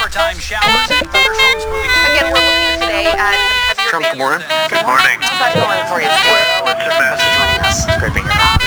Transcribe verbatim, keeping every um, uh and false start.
summertime showers and thunderstorms moving. Again, we're looking today at some heavier Trump, good morning. Good morning. How's that going for you? Well, it's a mess. Scraping your